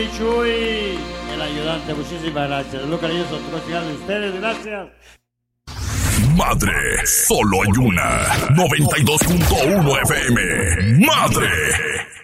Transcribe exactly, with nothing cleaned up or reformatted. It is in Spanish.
Chuy, el ayudante, muchísimas gracias. Lo cariñoso, de ustedes, gracias. Madre, solo hay una. noventa y dos punto uno F M. Madre.